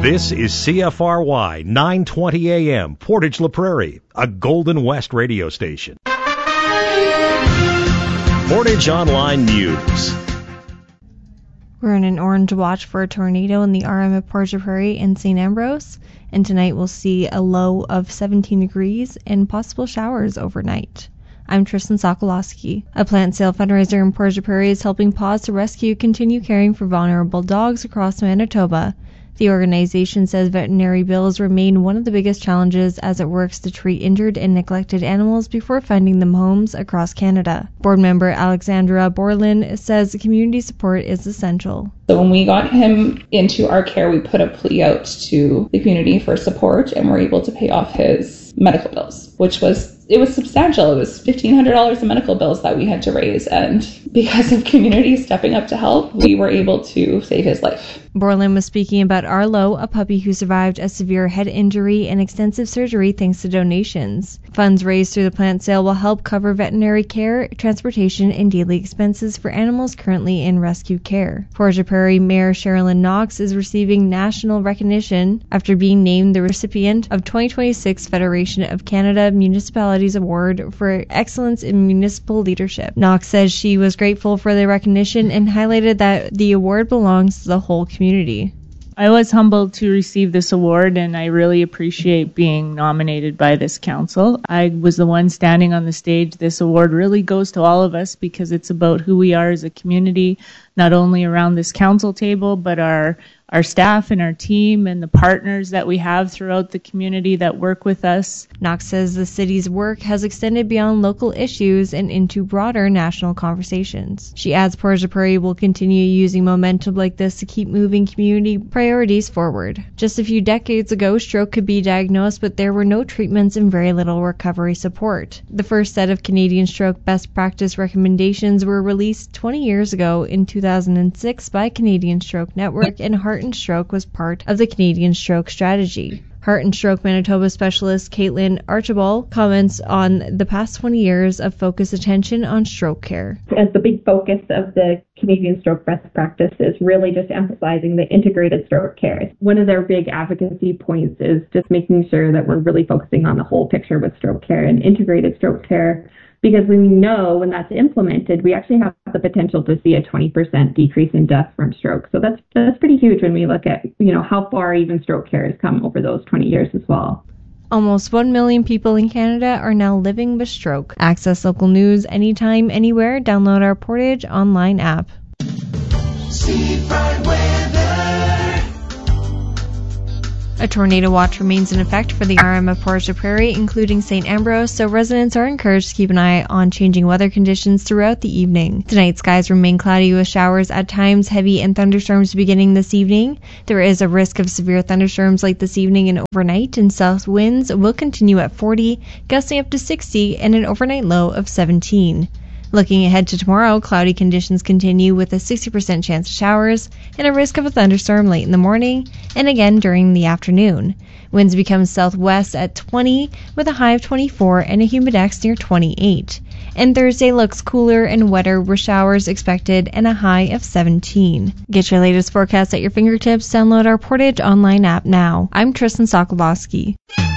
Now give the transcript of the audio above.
This is CFRY 920 AM, Portage La Prairie, a Golden West radio station. Portage Online News. We're in an orange watch for a tornado in the RM of Portage La Prairie and St. Ambrose, and tonight we'll see a low of 17 degrees and possible showers overnight. I'm Tristan Sokolowski. A plant sale fundraiser in Portage La Prairie is helping Paws to Rescue continue caring for vulnerable dogs across Manitoba. The organization says veterinary bills remain one of the biggest challenges as it works to treat injured and neglected animals before finding them homes across Canada. Board member Alexandra Borland says community support is essential. So when we got him into our care, we put a plea out to the community for support and were able to pay off his medical bills, which was substantial. It was $1,500 in medical bills that we had to raise, and because of community stepping up to help, we were able to save his life. Borland was speaking about Arlo, a puppy who survived a severe head injury and extensive surgery thanks to donations. Funds raised through the plant sale will help cover veterinary care, transportation, and daily expenses for animals currently in rescue care. Portage La Prairie Mayor Sherilyn Knox is receiving national recognition after being named the recipient of 2026 Federation of Canada Municipalities Award for Excellence in Municipal Leadership. Knox says she was grateful for the recognition and highlighted that the award belongs to the whole community. I was humbled to receive this award, and I really appreciate being nominated by this council. I was the one standing on the stage. This award really goes to all of us because it's about who we are as a community, not only around this council table, but our staff and our team and the partners that we have throughout the community that work with us. Knox says the city's work has extended beyond local issues and into broader national conversations. She adds Portage La Prairie will continue using momentum like this to keep moving community priorities forward. Just a few decades ago, stroke could be diagnosed, but there were no treatments and very little recovery support. The first set of Canadian stroke best practice recommendations were released 20 years ago in 2006 by Canadian Stroke Network, and Heart and Stroke was part of the Canadian Stroke Strategy. Heart and Stroke Manitoba specialist Caitlin Archibald comments on the past 20 years of focused attention on stroke care. As the big focus of the Canadian Stroke Best Practice is really just emphasizing the integrated stroke care. One of their big advocacy points is just making sure that we're really focusing on the whole picture with stroke care and integrated stroke care, because we know when that's implemented, we actually have the potential to see a 20% decrease in death from stroke. So that's pretty huge when we look at, how far even stroke care has come over those 20 years as well. Almost 1 million people in Canada are now living with stroke. Access local news anytime, anywhere. Download our Portage online app. A tornado watch remains in effect for the RM of Portage La Prairie, including St. Ambrose, so residents are encouraged to keep an eye on changing weather conditions throughout the evening. Tonight, skies remain cloudy with showers at times, heavy and thunderstorms beginning this evening. There is a risk of severe thunderstorms late this evening and overnight, and south winds will continue at 40, gusting up to 60, and an overnight low of 17. Looking ahead to tomorrow, cloudy conditions continue with a 60% chance of showers and a risk of a thunderstorm late in the morning and again during the afternoon. Winds become southwest at 20 with a high of 24 and a humidex near 28. And Thursday looks cooler and wetter with showers expected and a high of 17. Get your latest forecast at your fingertips. Download our Portage online app now. I'm Tristan Sokolowski.